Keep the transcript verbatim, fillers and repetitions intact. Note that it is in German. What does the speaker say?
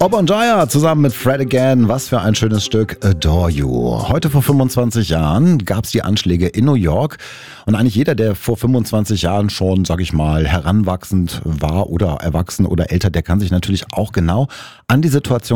Obon Jaya zusammen mit Fred Again. Was für ein schönes Stück. Adore You. Heute vor fünfundzwanzig Jahren gab es die Anschläge in New York. Und eigentlich jeder, der vor fünfundzwanzig Jahren schon, sag ich mal, heranwachsend war oder erwachsen oder älter, der kann sich natürlich auch genau an die Situation